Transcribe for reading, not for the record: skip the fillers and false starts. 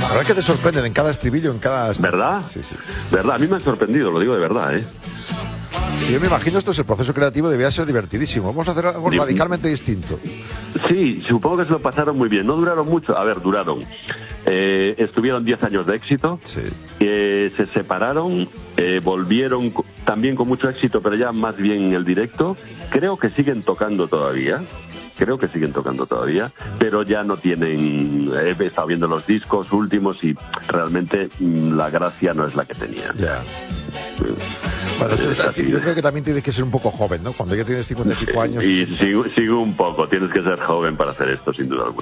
La verdad es que te sorprenden en cada estribillo, en cada... ¿Verdad? Sí, sí. ¿Verdad? A mí me han sorprendido, lo digo de verdad, ¿eh? Yo me imagino esto es el proceso creativo, debía ser divertidísimo. Vamos a hacer algo radicalmente distinto. Sí, supongo que se lo pasaron muy bien. No duraron mucho. A ver, duraron. Estuvieron 10 años de éxito. Sí. Se separaron, volvieron también con mucho éxito, pero ya más bien en el directo. Creo que siguen tocando todavía. Pero ya no tienen... He estado viendo los discos últimos y realmente la gracia no es la que tenían. Ya. Bueno, yo creo que también tienes que ser un poco joven, ¿no? Cuando ya tienes 50 y pico años... Y sigo un poco. Tienes que ser joven para hacer esto, sin duda alguna.